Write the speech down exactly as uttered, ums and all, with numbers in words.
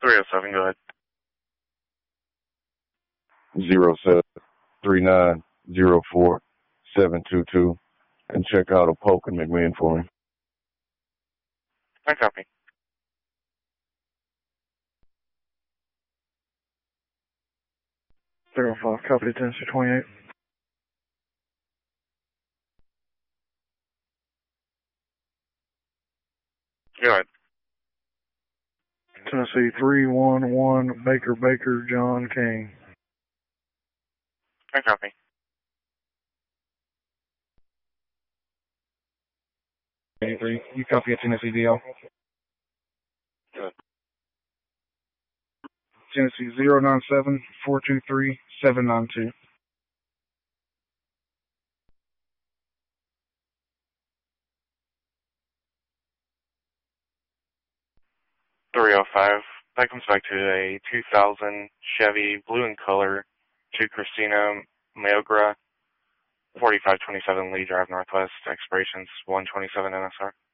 three oh seven, go ahead. Zero seven three nine zero four seven two two, and check out a Polk and McMinn for me. I copy. zero five, copy to Tennessee twenty-eight. Go ahead. Tennessee three one one, Baker Baker John King. I copy. eighty-three, you copy at Tennessee D L? Good. Tennessee zero nine seven four two three seven nine two. three oh five, that comes back to a two thousand Chevy blue in color to Christina Mayogra, forty-five twenty-seven Lee Drive Northwest, expirations one twenty-seven N S R.